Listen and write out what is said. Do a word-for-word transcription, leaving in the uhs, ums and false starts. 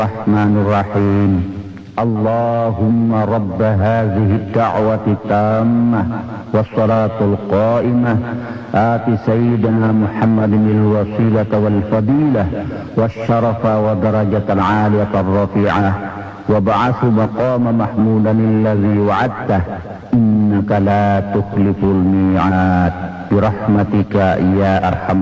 الرحمن الرحيم. اللهم رب هذه الدعوة التامة والصلاة القائمة آت سيدنا محمد الوسيلة والفضيلة والشرف ودرجة العالية الرفيعة وابعث مقام محمودا الذي وعدته إنك لا تخلف الميعاد برحمتك يا أرحم